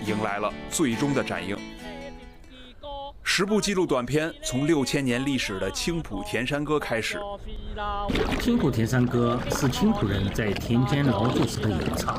迎来了最终的展映。10部纪录短片从6000年历史的青浦田山歌开始。 青浦田山歌是青浦人在田间劳作时的咏唱。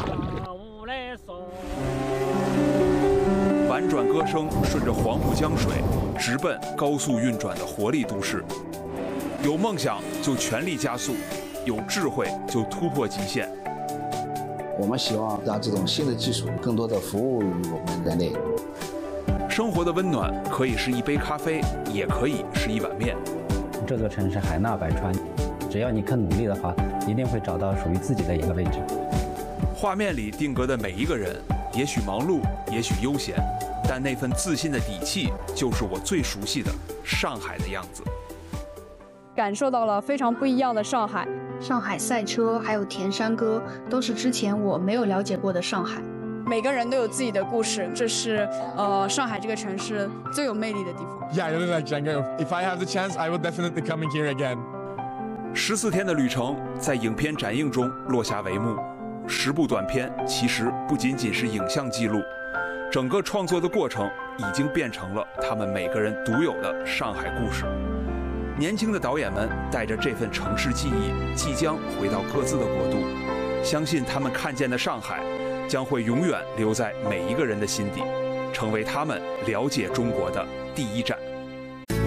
婉转歌声顺着黄浦江水，直奔高速运转的活力都市。有梦想就全力加速，有智慧就突破极限。 我们希望让这种新的技术更多的服务于我们人类。 生活的温暖可以是一杯咖啡，也可以是一碗面。 这座城市海纳百川，只要你肯努力的话，一定会找到属于自己的一个位置。 画面里定格的每一个人，也许忙碌，也许悠闲，但那份自信的底气，就是我最熟悉的上海的样子。 感受到了非常不一样的上海。 上海赛车还有田山歌，都是之前我没有了解过的上海。 每个人都有自己的故事，这是上海这个城市最有魅力的地方。 Yeah, I really like Django. If I have the chance, I will definitely coming here again. 14天的旅程在影片展映中落下帷幕。10部短片其实不仅仅是影像记录，整个创作的过程已经变成了他们每个人独有的上海故事。年轻的导演们带着这份城市记忆，即将回到各自的国度，相信他们看见的上海将会永远留在每一个人的心底，成为他们了解中国的第一站。